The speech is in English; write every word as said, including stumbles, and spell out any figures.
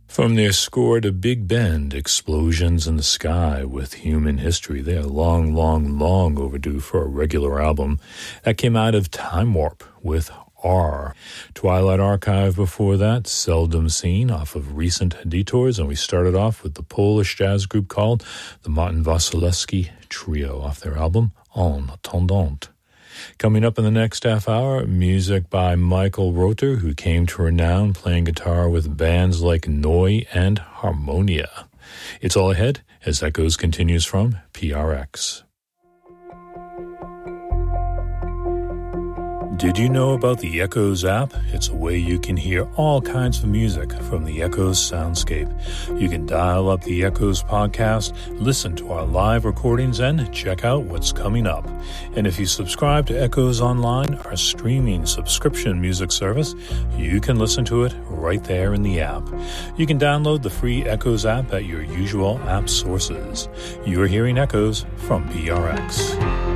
From their score to Big Bend, Explosions in the Sky with Human History, they are long, long, long overdue for a regular album. That came out of Time Warp with R. Twilight Archive before that, Seldom Seen off of Recent Detours, and we started off with the Polish jazz group called the Martin Wasilewski Trio off their album En Attendant. Coming up in the next half hour, music by Michael Rother, who came to renown playing guitar with bands like Neu! And Harmonia. It's all ahead as Echoes continues from P R X. Did you know about the Echoes app? It's a way you can hear all kinds of music from the Echoes soundscape. You can dial up the Echoes podcast, listen to our live recordings, and check out what's coming up. And if you subscribe to Echoes Online, our streaming subscription music service, you can listen to it right there in the app. You can download the free Echoes app at your usual app sources. You're hearing Echoes from P R X.